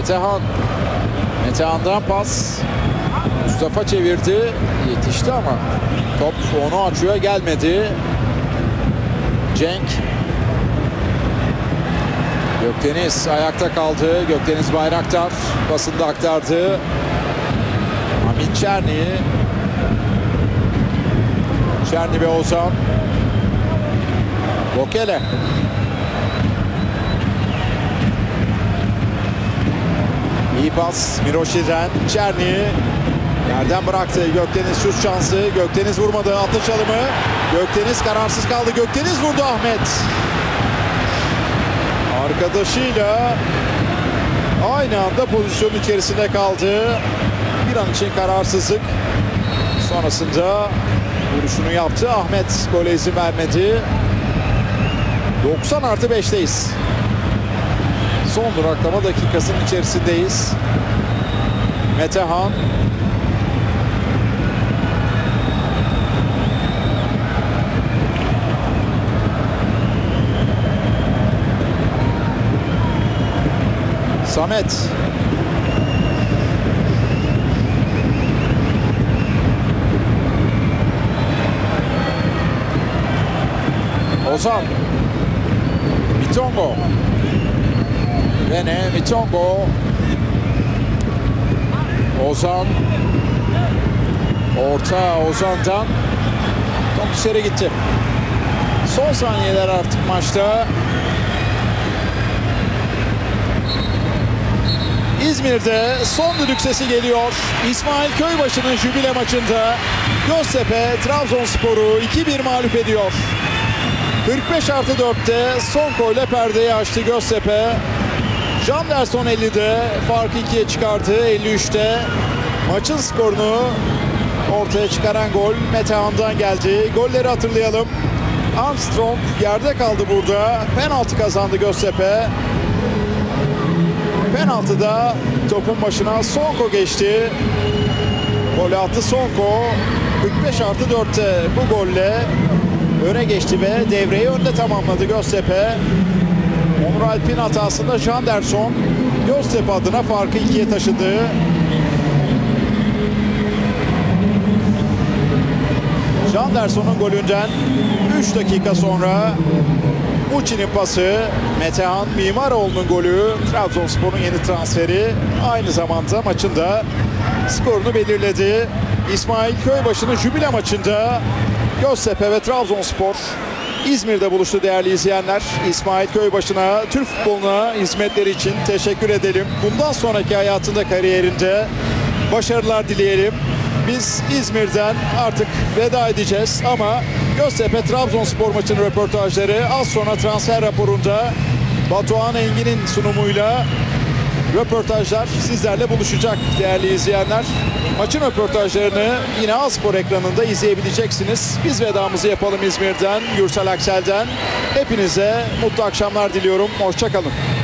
Metehan. Metehan'dan pas. Mustafa çevirdi. Yetişti ama top onu açıyor, gelmedi. Cenk. Gökdeniz ayakta kaldı. Gökdeniz Bayraktar basında aktardı. Amin Çerni. Çerni ve Ozan. Bokele. İyi pas Miroşi'den. Çerni yerden bıraktı. Gökdeniz şut şansı. Gökdeniz vurmadı. Atış alımı. Gökdeniz kararsız kaldı. Gökdeniz vurdu Ahmet. Arkadaşıyla aynı anda pozisyon içerisinde kaldı. Bir an için kararsızlık. Sonrasında vuruşunu yaptı. Ahmet gole izin vermedi. 90+5'teyiz. Son duraklama dakikasının içerisindeyiz. Metehan. Samet. Ozan. Mitongo. Yine Mitongo. Ozan. Orta Ozan'dan. Top dışarı gitti. Son saniyeler artık maçta. İzmir'de son düdük sesi geliyor. İsmail Köybaşı'nın jübile maçında Göztepe Trabzonspor'u 2-1 mağlup ediyor. 45+4'te son golle perdeyi açtı Göztepe. Janderson 50'de farkı 2'ye çıkardı. 53'te maçın skorunu ortaya çıkaran gol Metehan'dan geldi. Golleri hatırlayalım. Armstrong yerde kaldı burada. Penaltı kazandı Göztepe. Penaltıda topun başına Sonko geçti. Golü attı Sonko. 45+4'te bu golle öne geçti ve devreyi önde tamamladı Göztepe. Onur Alp'in hatasında Janderson Göztepe adına farkı 2'ye taşıdı. Janderson'un golünden 3 dakika sonra Muçi'nin pası, Metehan Mimaroğlu'nun golü, Trabzonspor'un yeni transferi aynı zamanda maçında skorunu belirledi. İsmail Köybaşı'nın jübile maçında Göztepe ve Trabzonspor İzmir'de buluştu değerli izleyenler. İsmail Köybaşı'na, Türk futboluna hizmetleri için teşekkür edelim. Bundan sonraki hayatında, kariyerinde başarılar dileyelim. Biz İzmir'den artık veda edeceğiz ama Göztepe Trabzonspor maçının röportajları az sonra transfer raporunda Batuhan Engin'in sunumuyla röportajlar sizlerle buluşacak değerli izleyenler. Maçın röportajlarını yine A-Spor ekranında izleyebileceksiniz. Biz vedamızı yapalım İzmir'den, Gürsel Aksel'den. Hepinize mutlu akşamlar diliyorum. Hoşça kalın.